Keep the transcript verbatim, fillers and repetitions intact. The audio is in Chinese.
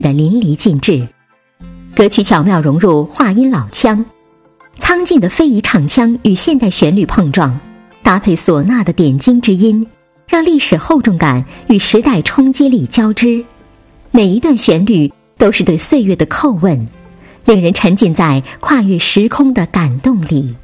的淋漓尽致。歌曲巧妙融入话音老腔，苍劲的非遗唱腔与现代旋律碰撞，搭配唢呐的点睛之音，让历史厚重感与时代冲击力交织。每一段旋律都是对岁月的叩问，令人沉浸在跨越时空的感动里。